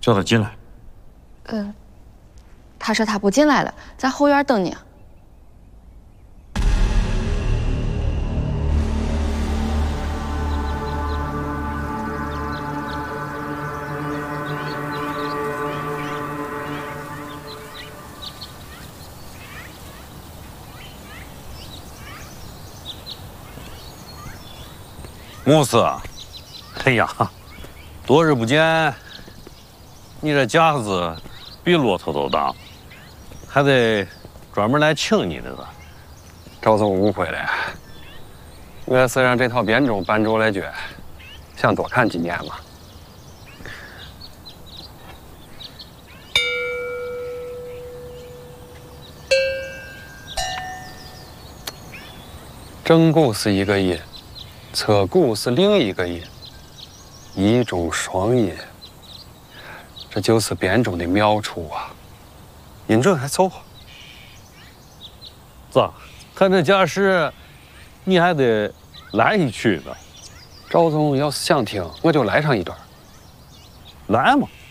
叫他进来。 他说他不进来了，在后院等你。 穆斯，哎呀，多日不见，你这架子比骆驼都大，还得专门来请你的呢。 赵总误会了，我是让这套编钟搬走来觉，想多看几年嘛。正鼓是一个音，侧鼓是另一个音，一中双音，这就是编钟的妙处啊！音准还凑合。 咋？看这架势，你还得来一曲呢。 赵总要是想听，我就来上一段。 来嘛。